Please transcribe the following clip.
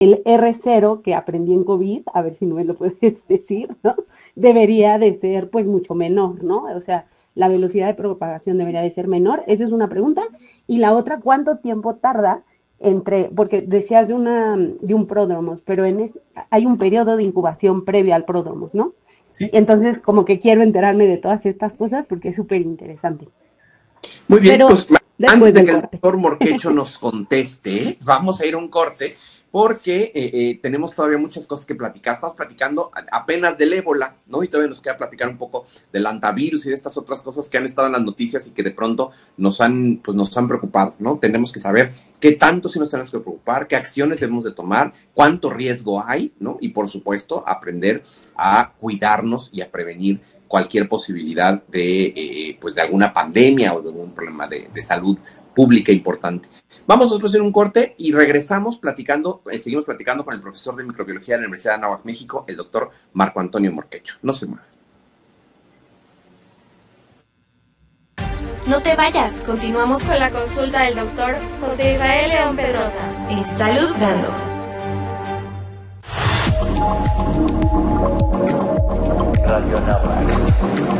el R0 que aprendí en COVID, a ver si no me lo puedes decir, ¿no? Debería de ser pues mucho menor, ¿no? O sea, la velocidad de propagación debería de ser menor. Esa es una pregunta. Y la otra, ¿cuánto tiempo tarda entre, porque decías de un pródromos, pero hay un periodo de incubación previo al pródromos, ¿no? Sí. Entonces, como que quiero enterarme de todas estas cosas porque es súper interesante. Muy bien, Pero pues antes después de del que el corte. doctor Morquecho nos conteste, vamos a ir a un corte porque tenemos todavía muchas cosas que platicar. Estamos platicando apenas del ébola, ¿no? Y todavía nos queda platicar un poco del antivirus y de estas otras cosas que han estado en las noticias y que de pronto nos han preocupado, ¿no? Tenemos que saber qué tanto sí nos tenemos que preocupar, qué acciones debemos de tomar, cuánto riesgo hay, ¿no? Y por supuesto, aprender a cuidarnos y a prevenir cualquier posibilidad pues de alguna pandemia o de algún problema de salud pública importante. Vamos nosotros a hacer un corte y regresamos platicando, seguimos platicando con el profesor de microbiología de la Universidad de Anáhuac, México, el doctor Marco Antonio Morquecho. No se muevan. No te vayas, continuamos con la consulta del doctor José Israel León Pedrosa en Salud Dando. Radio Anáhuac.